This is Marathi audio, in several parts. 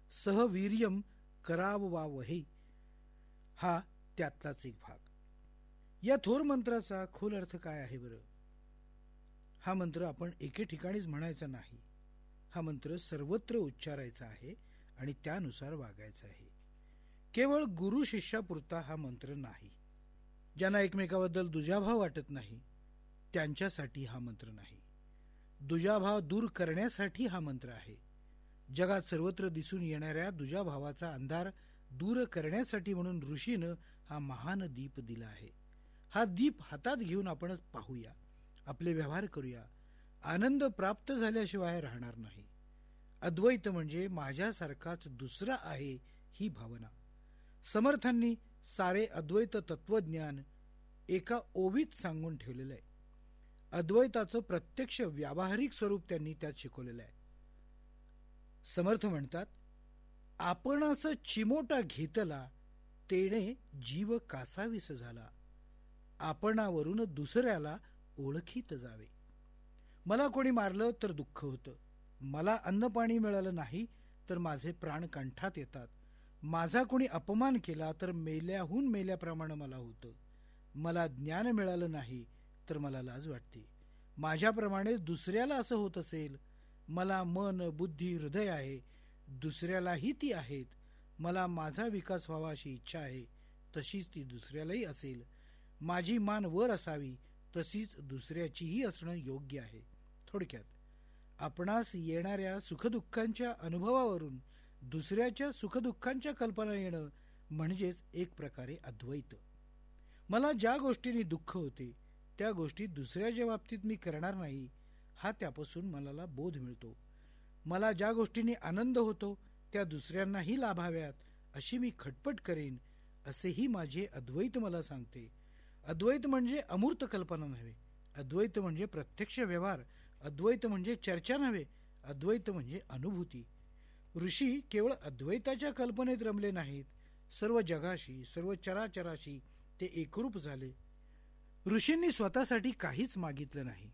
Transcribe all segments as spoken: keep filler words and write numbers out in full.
सहवीर्यम कराववावहे हा त्यातलाच एक भाग. या थोर मंत्राचा खोल अर्थ काय आहे बरं? हा मंत्र आपण एके ठिकाणीच म्हणायचा नाही. हा मंत्र सर्वत्र उच्चारायचा आहे आणि त्यानुसार वागायचं आहे. केवळ गुरु शिष्यापुरता हा मंत्र नाही. ज्यांना एकमेकाबद्दल दुजाभाव वाटत नाही त्यांच्यासाठी हा मंत्र नाही. दुजाभाव दूर करण्यासाठी हा मंत्र आहे. जगात सर्वत्र दिसून येणाऱ्या दुजाभावाचा अंधार दूर करण्यासाठी म्हणून ऋषीनं हा महान दीप दिला आहे. हा दीप हातात घेऊन आपणच पाहूया, आपले व्यवहार करूया. आनंद प्राप्त झाल्याशिवाय राहणार नाही. अद्वैत म्हणजे माझ्यासारखाच दुसरा आहे ही भावना. समर्थांनी सारे अद्वैत तत्वज्ञान एका ओवीत सांगून ठेवलेलं आहे. अद्वैताचं प्रत्यक्ष व्यावहारिक स्वरूप त्यांनी त्यात शिकवलेलं आहे. समर्थ म्हणतात, आपणास चिमोटा घेतला तेणे जीव कासावीस झाला, आपणावरून दुसऱ्याला ओळखीत जावे. मला कोणी मारलं तर दुःख होतं, मला अन्न पाणी मिळालं नाही तर माझे प्राण कंठात येतात, माझा कोणी अपमान केला तर मेल्याहून मेल्याप्रमाणे मला होतं, मला ज्ञान मिळालं नाही तर मला लाज वाटते, माझ्याप्रमाणे दुसऱ्याला असं होत असेल, मला मन बुद्धी हृदय आहे, दुसऱ्यालाही ती आहेत, मला माझा विकास व्हावा अशी इच्छा आहे, तशीच ती दुसऱ्यालाही असेल, माझी मान वर असावी तशीच दुसऱ्याचीही असणं योग्य आहे. थोडक्यात आपणास येणाऱ्या सुखदुःखांच्या अनुभवावरून दुसऱ्याच्या सुखदुःखांच्या कल्पना येणं म्हणजेच एक प्रकारे अद्वैत. मला ज्या गोष्टींनी दुःख होते त्या गोष्टी दुसऱ्याच्या बाबतीत मी करणार नाही हा त्यापासून मला बोध मिळतो. मला ज्या गोष्टींनी आनंद होतो त्या दुसऱ्यांनाही लाभाव्यात अशी मी खटपट करेन असेही माझे अद्वैत मला सांगते. अद्वैत म्हणजे अमूर्त कल्पना नव्हे, अद्वैत म्हणजे प्रत्यक्ष व्यवहार, अद्वैत म्हणजे चर्चा नव्हे, अद्वैत म्हणजे अनुभूती. ऋषी केवळ अद्वैताच्या कल्पनेत रमले नाहीत, सर्व जगाशी सर्व चराचराशी ते एकरूप झाले. ऋषींनी स्वतःसाठी काहीच मागितलं नाही.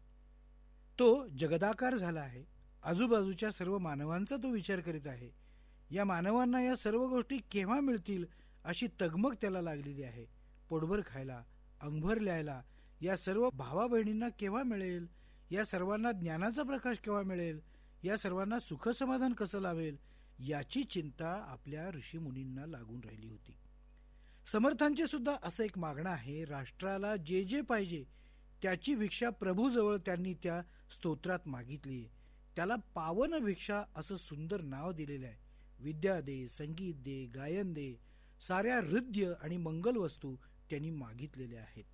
तो जगदाकार झाला आहे. आजूबाजूच्या सर्व मानवांचा तो विचार करीत आहे. या मानवांना या सर्व गोष्टी केव्हा मिळतील अशी तगमग त्याला लागलेली आहे. पोटभर खायला, अंगभर लिहायला या सर्व भावा बहिणींना केव्हा मिळेल, या सर्वांना ज्ञानाचा प्रकाश केव्हा मिळेल, या सर्वांना सुख समाधान कसं लाभेल याची चिंता आपल्या ऋषी मुनींना लागून राहिली होती. समर्थांचे सुद्धा असं एक मागणं आहे. राष्ट्राला जे जे पाहिजे त्याची भिक्षा प्रभूजवळ त्यांनी त्या स्तोत्रात मागितली. त्याला पावन भिक्षा असं सुंदर नाव दिलेलं आहे. विद्या दे, संगीत दे, गायन दे, साऱ्या हृदय आणि मंगल वस्तू त्यांनी मागितलेल्या आहेत.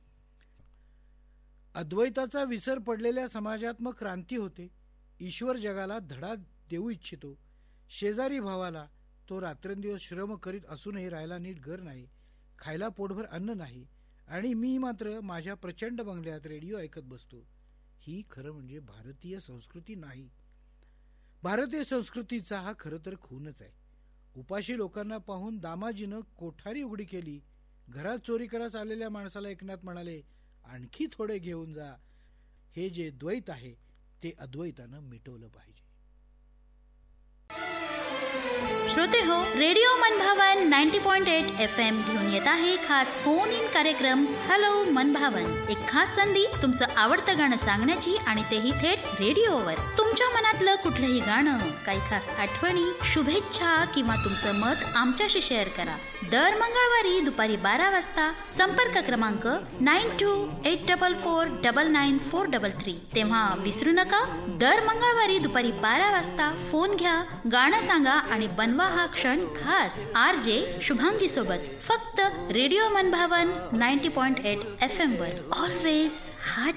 अद्वैताचा विसर पडलेल्या समाजात मग क्रांती होते. ईश्वर जगाला धडा देऊ इच्छितो. शेजारी भावाला तो रात्रंदिवस श्रम करीत असूनही राहायला नीट घर नाही, खायला पोटभर अन्न नाही, आणि मी मात्र माझ्या प्रचंड बंगल्यात रेडिओ ऐकत बसतो. ही खरं म्हणजे भारतीय संस्कृती नाही. भारतीय संस्कृतीचा हा खरं तर खूनच आहे. उपाशी लोकांना पाहून दामाजीनं कोठारी उघडी केली. घरात चोरी करास आलेल्या माणसाला एकनाथ म्हणाले, आणखी थोडे घेऊन जा. हे जे द्वैत आहे ते अद्वैतानं मिटवलं पाहिजे. श्रोते हो, रेडिओ मनभावन नव्वद पॉइंट आठ एफ एम घेऊन येत आहे खास फोन इन कार्यक्रम हॅलो मनभावन. एक खास संधी तुमचं आवडतं गाणं सांगण्याची आणि तेही थेट रेडिओवर. तुमच्या मनातलं कुठलंही गाणं, काही खास आठवणी, शुभेच्छा किंवा तुमचं मत आमच्याशी शेअर करा. दर मंगळवारी दुपारी बारा वाजता. संपर्क क्रमांक nine to eight double four double nine four double three. तेव्हा विसरू नका, दर मंगळवारी दुपारी बारा वाजता फोन घ्या, गाणं सांगा आणि बनवा हा क्षण खास आर जे शुभांगी सोबत. फक्त रेडिओ मनभावन नव्वद पॉइंट आठ एफ एम वर. Always heart